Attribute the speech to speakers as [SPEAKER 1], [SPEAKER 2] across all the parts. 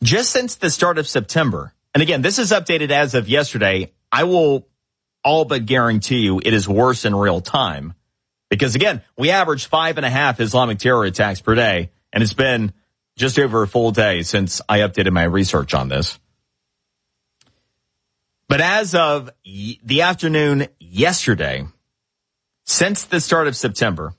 [SPEAKER 1] Just since the start of September, and again, this is updated as of yesterday, I will all but guarantee you it is worse in real time. Because again, we average 5.5 Islamic terror attacks per day, and it's been just over a full day since I updated my research on this. But as of the afternoon yesterday, since the start of September,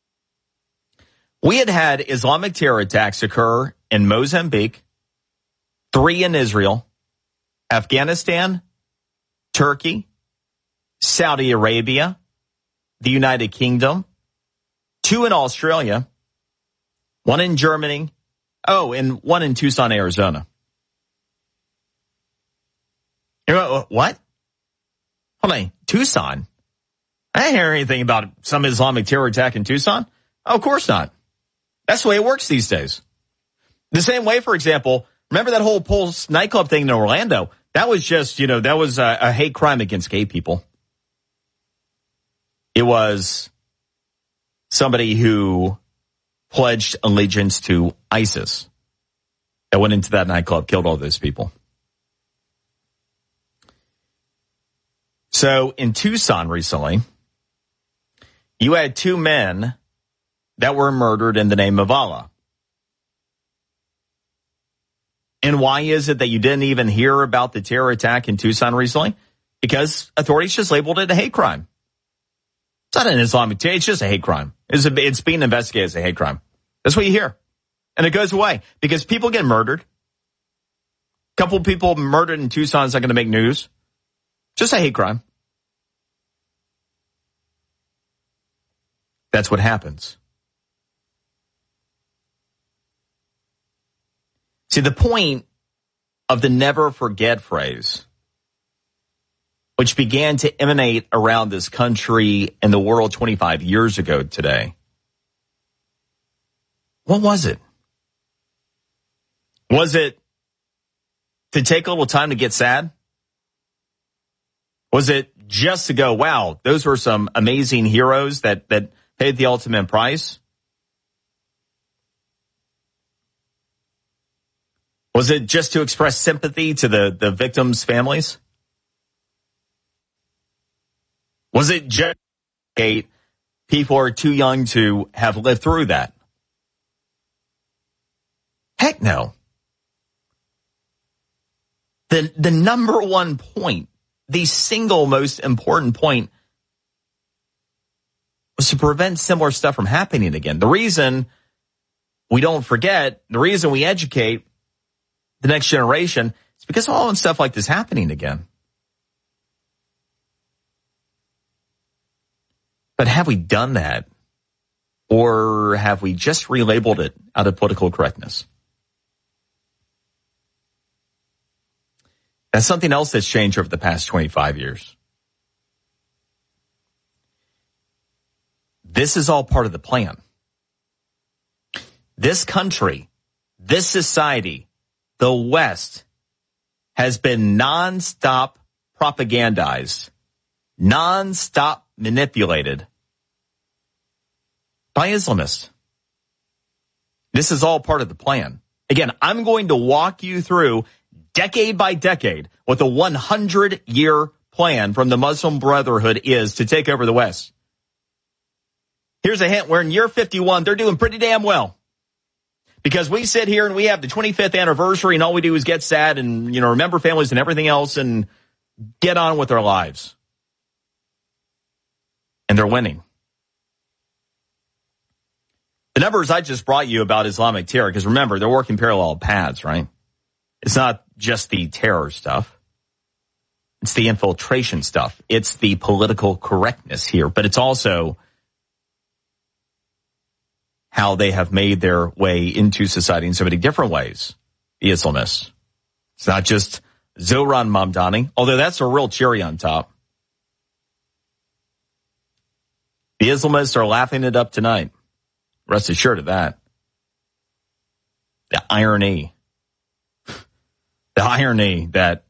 [SPEAKER 1] we had Islamic terror attacks occur in Mozambique, 3 in Israel, Afghanistan, Turkey, Saudi Arabia, the United Kingdom, 2 in Australia, 1 in Germany, and 1 in Tucson, Arizona. What? Hold on, Tucson? I didn't hear anything about some Islamic terror attack in Tucson. Oh, of course not. That's the way it works these days. The same way, for example, remember that whole Pulse nightclub thing in Orlando? That was just, that was a hate crime against gay people. It was somebody who pledged allegiance to ISIS that went into that nightclub, killed all those people. So in Tucson recently, you had 2 men that were murdered in the name of Allah. And why is it that you didn't even hear about the terror attack in Tucson recently? Because authorities just labeled it a hate crime. It's not an Islamic terror, it's just a hate crime. It's being investigated as a hate crime. That's what you hear. And it goes away because people get murdered. A couple of people murdered in Tucson is not going to make news. Just a hate crime. That's what happens. See, the point of the never forget phrase, which began to emanate around this country and the world 25 years ago today, what was it? Was it to take a little time to get sad? Was it just to go, wow, those were some amazing heroes that paid the ultimate price? Was it just to express sympathy to the victims' families? Was it just people are too young to have lived through that? Heck no. The number one point, the single most important point, was to prevent similar stuff from happening again. The reason we don't forget, the reason we educate the next generation is because of all and stuff like this happening again. But have we done that? Or have we just relabeled it out of political correctness? That's something else that's changed over the past 25 years. This is all part of the plan. This country, this society, the West, has been nonstop propagandized, nonstop manipulated by Islamists. This is all part of the plan. Again, I'm going to walk you through decade by decade what the 100-year plan from the Muslim Brotherhood is to take over the West. Here's a hint. We're in year 51. They're doing pretty damn well. Because we sit here and we have the 25th anniversary and all we do is get sad and, remember families and everything else and get on with our lives. And they're winning. The numbers I just brought you about Islamic terror, because remember, they're working parallel paths, right? It's not just the terror stuff. It's the infiltration stuff. It's the political correctness here, but it's also how they have made their way into society in so many different ways, the Islamists. It's not just Zohran Mamdani, although that's a real cherry on top. The Islamists are laughing it up tonight. Rest assured of that. The irony that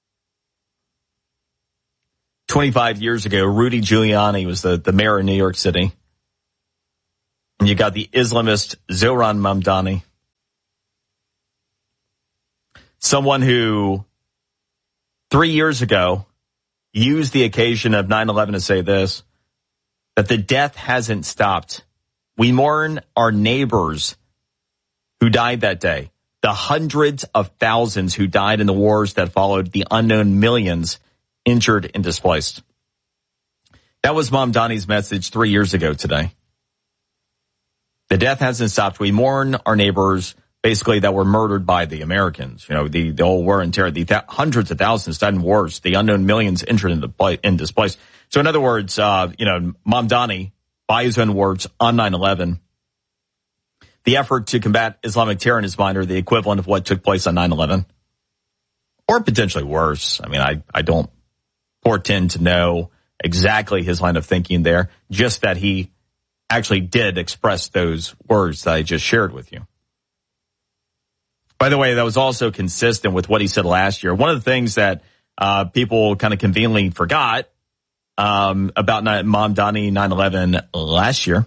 [SPEAKER 1] 25 years ago, Rudy Giuliani was the mayor of New York City. And you got the Islamist Zohran Mamdani. Someone who 3 years ago used the occasion of 9/11 to say this, that the death hasn't stopped. We mourn our neighbors who died that day, the hundreds of thousands who died in the wars that followed, the unknown millions injured and displaced. That was Mamdani's message 3 years ago today. The death hasn't stopped. We mourn our neighbors, basically, that were murdered by the Americans. You know, the whole war and terror, the hundreds of thousands died in wars, the unknown millions injured and displaced. So in other words, Mamdani, by his own words, on 9/11, the effort to combat Islamic terror in his mind are the equivalent of what took place on 9/11, or potentially worse. I mean, I don't portend to know exactly his line of thinking there, just that he actually did express those words that I just shared with you. By the way, that was also consistent with what he said last year. One of the things that people kind of conveniently forgot about Mamdani 9/11 last year,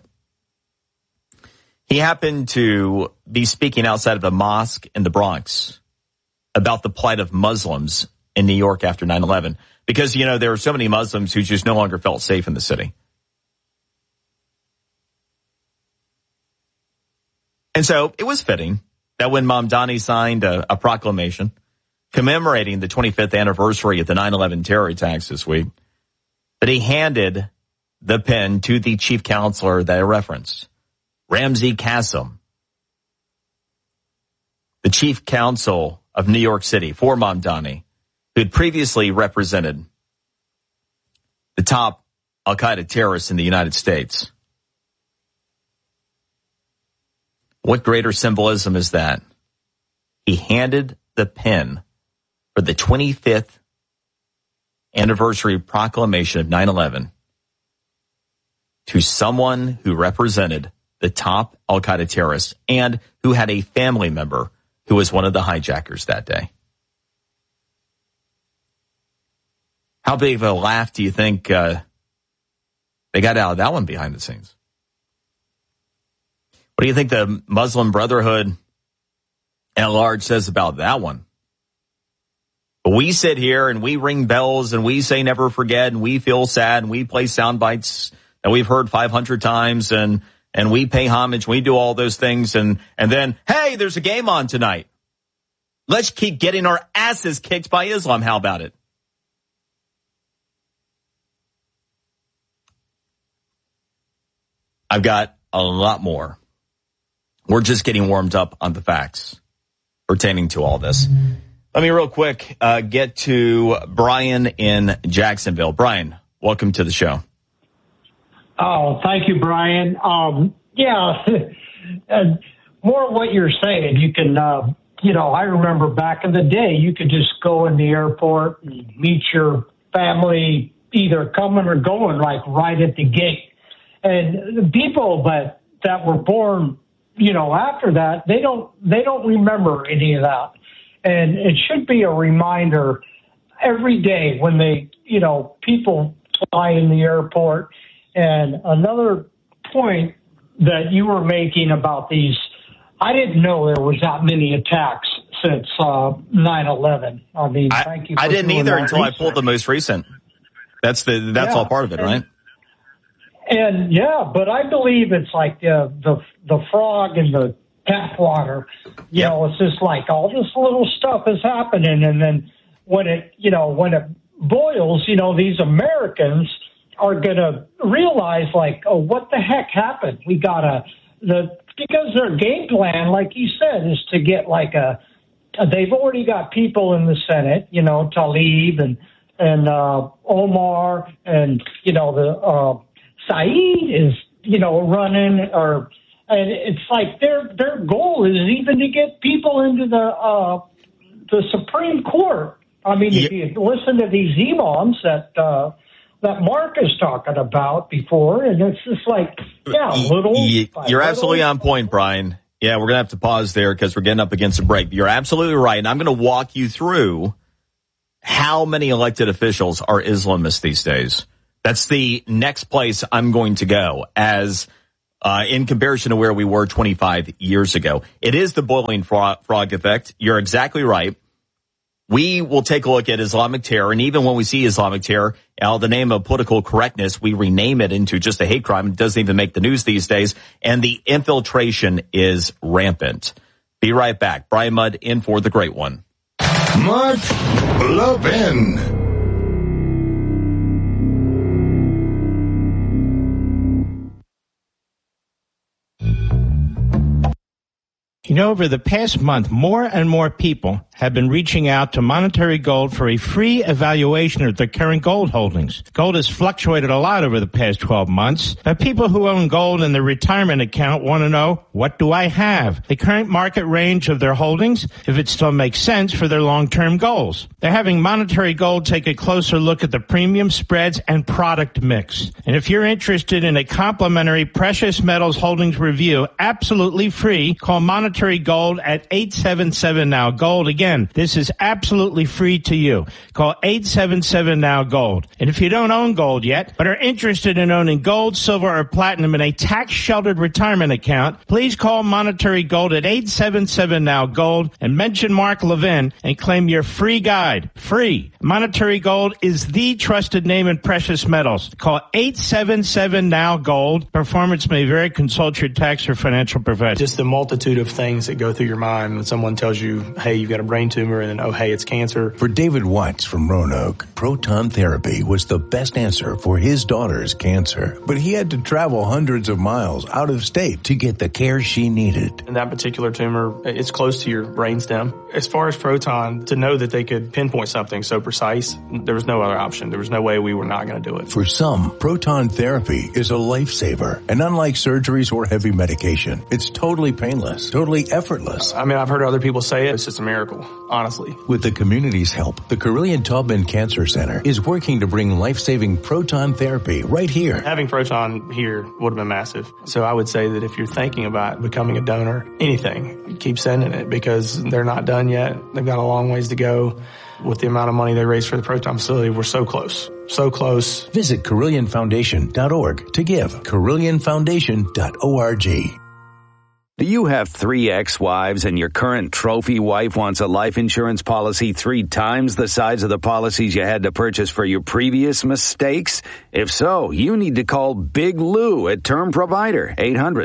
[SPEAKER 1] he happened to be speaking outside of a mosque in the Bronx about the plight of Muslims in New York after 9/11. Because, you know, there were so many Muslims who just no longer felt safe in the city. And so it was fitting that when Mamdani signed a proclamation commemorating the 25th anniversary of the 9/11 terror attacks this week, that he handed the pen to the chief counselor that I referenced, Ramzi Qasem, the chief counsel of New York City for Mamdani, who had previously represented the top al-Qaeda terrorists in the United States. What greater symbolism is that? He handed the pen for the 25th anniversary proclamation of 9/11 to someone who represented the top al-Qaeda terrorists and who had a family member who was one of the hijackers that day. How big of a laugh do you think they got out of that one behind the scenes? What do you think the Muslim Brotherhood at large says about that one? But we sit here and we ring bells and we say never forget and we feel sad and we play sound bites that we've heard 500 times and we pay homage. We do all those things and then, hey, there's a game on tonight. Let's keep getting our asses kicked by Islam. How about it? I've got a lot more. We're just getting warmed up on the facts pertaining to all this. Let me real quick get to Brian in Jacksonville. Brian, welcome to the show.
[SPEAKER 2] Oh, thank you, Brian. Yeah, more of what you're saying. You can, I remember back in the day, you could just go in the airport and meet your family, either coming or going, like right at the gate. And the people that were born, after that, they don't remember any of that. And it should be a reminder every day when people fly in the airport. And another point that you were making about these, I didn't know there was that many attacks since 9/11. I mean, thank you.
[SPEAKER 1] I didn't either until I pulled the most recent. That's all part of it, right?
[SPEAKER 2] And yeah, but I believe it's like the frog in the tap water. It's just like all this little stuff is happening, and then when it boils, these Americans are going to realize like, oh, what the heck happened? We got because their game plan, like you said, is to get like they've already got people in the Senate, Tlaib and Omar and the Saeed is running, and it's like their goal is even to get people into the Supreme Court. I mean, if you listen to these imams that Mark is talking about before, and it's just like,
[SPEAKER 1] you're absolutely on point, Brian. Yeah, we're going to have to pause there because we're getting up against a break. You're absolutely right. And I'm going to walk you through how many elected officials are Islamists these days. That's the next place I'm going to go as in comparison to where we were 25 years ago. It is the boiling frog effect. You're exactly right. We will take a look at Islamic terror, and even when we see Islamic terror, the name of political correctness, we rename it into just a hate crime. It doesn't even make the news these days, and the infiltration is rampant. Be right back. Brian Mudd in for the great one.
[SPEAKER 3] Mark Levin.
[SPEAKER 4] You know, over the past month, more and more people have been reaching out to Monetary Gold for a free evaluation of their current gold holdings. Gold has fluctuated a lot over the past 12 months, but people who own gold in their retirement account want to know, what do I have? The current market range of their holdings, if it still makes sense for their long-term goals. They're having Monetary Gold take a closer look at the premium spreads and product mix. And if you're interested in a complimentary precious metals holdings review, absolutely free, call Monetary Gold at 877-NOW-GOLD. Again, this is absolutely free to you. Call 877-NOW-GOLD. And if you don't own gold yet, but are interested in owning gold, silver, or platinum in a tax-sheltered retirement account, please call Monetary Gold at 877-NOW-GOLD and mention Mark Levin and claim your free guide. Free. Monetary Gold is the trusted name in precious metals. Call 877-NOW-GOLD. Performance may vary. Consult your tax or financial professional.
[SPEAKER 5] Just the multitude of things that go through your mind when someone tells you, hey, you've got a brain tumor, and then, oh, hey, it's cancer.
[SPEAKER 3] For David Watts from Roanoke, proton therapy was the best answer for his daughter's cancer. But he had to travel hundreds of miles out of state to get the care she needed.
[SPEAKER 5] And that particular tumor, it's close to your brainstem. As far as proton, to know that they could pinpoint something so precise, there was no other option. There was no way we were not going to do it.
[SPEAKER 3] For some, proton therapy is a lifesaver. And unlike surgeries or heavy medication, it's totally painless, totally effortless.
[SPEAKER 5] I mean, I've heard other people say it. It's just a miracle, honestly.
[SPEAKER 3] With the community's help, the Carillion Taubman Cancer Center is working to bring life-saving proton therapy right here.
[SPEAKER 5] Having proton here would have been massive. So I would say that if you're thinking about becoming a donor, anything, keep sending it, because they're not done yet. They've got a long ways to go. With the amount of money they raised for the proton facility, we're so close. So close.
[SPEAKER 3] Visit CarillionFoundation.org to give. CarillionFoundation.org.
[SPEAKER 6] Do you have 3 ex-wives and your current trophy wife wants a life insurance policy 3 times the size of the policies you had to purchase for your previous mistakes? If so, you need to call Big Lou at Term Provider,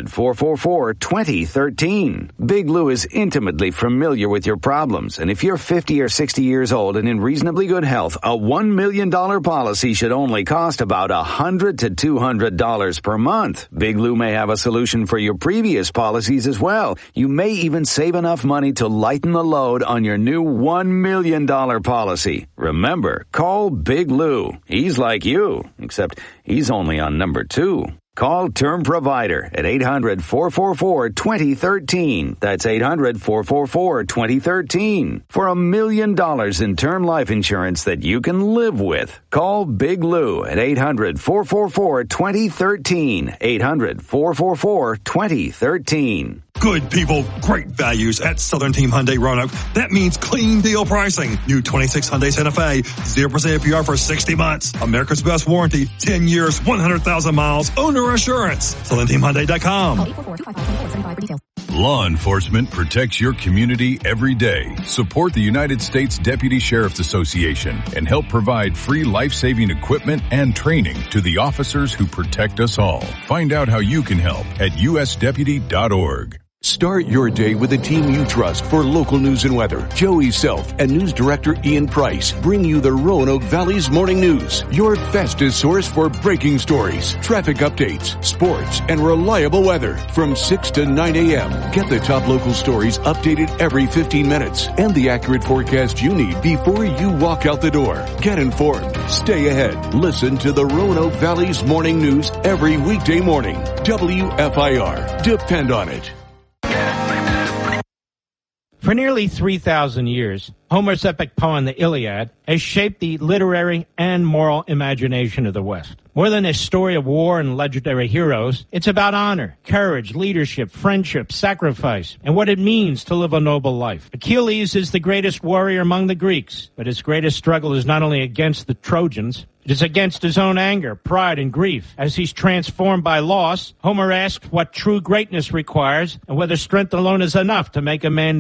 [SPEAKER 6] 800-444-2013. Big Lou is intimately familiar with your problems, and if you're 50 or 60 years old and in reasonably good health, a $1 million policy should only cost about $100 to $200 per month. Big Lou may have a solution for your previous policies as well. You may even save enough money to lighten the load on your new $1 million policy. Remember, call Big Lou. He's like you, except he's only on number 2. Call Term Provider at 800-444-2013. That's 800-444-2013. For $1 million in term life insurance that you can live with. Call Big Lou at 800-444-2013. 800-444-2013.
[SPEAKER 7] Good people, great values at Southern Team Hyundai Roanoke. That means clean deal pricing. New 26 Hyundai Santa Fe, 0% APR for 60 months. America's best warranty, 10 years, 100,000 miles, owner assurance. SouthernTeamHyundai.com.
[SPEAKER 8] Law enforcement protects your community every day. Support the United States Deputy Sheriff's Association and help provide free life-saving equipment and training to the officers who protect us all. Find out how you can help at usdeputy.org.
[SPEAKER 9] Start your day with a team you trust for local news and weather. Joey Self and news director Ian Price bring you the Roanoke Valley's Morning News, your fastest source for breaking stories, traffic updates, sports, and reliable weather from 6 to 9 a.m. Get the top local stories updated every 15 minutes and the accurate forecast you need before you walk out the door. Get informed. Stay ahead. Listen to the Roanoke Valley's Morning News every weekday morning. WFIR. Depend on it.
[SPEAKER 4] For nearly 3,000 years, Homer's epic poem, the Iliad, has shaped the literary and moral imagination of the West. More than a story of war and legendary heroes, it's about honor, courage, leadership, friendship, sacrifice, and what it means to live a noble life. Achilles is the greatest warrior among the Greeks, but his greatest struggle is not only against the Trojans, it is against his own anger, pride, and grief. As he's transformed by loss, Homer asks what true greatness requires and whether strength alone is enough to make a man